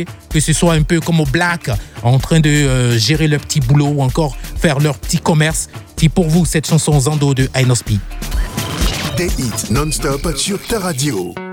que ce soit un peu comme au Black, en train de gérer leur petit boulot ou encore faire leur petit commerce. Puis pour vous, cette chanson Zando de Ainospi. Des hits non-stop sur ta radio.